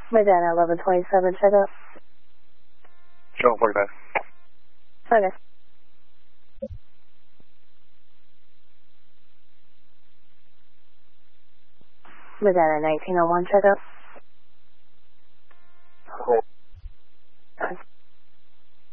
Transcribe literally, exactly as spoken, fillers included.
Medina eleven twenty-seven, check up. Go, fuck that. Okay. Medina nineteen oh one, check up. Cool.